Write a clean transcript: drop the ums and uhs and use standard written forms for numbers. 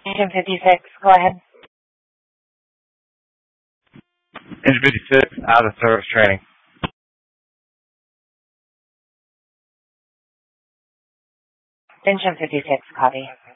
Engine 56, go ahead. Engine 56, out of service training. Engine 56, copy.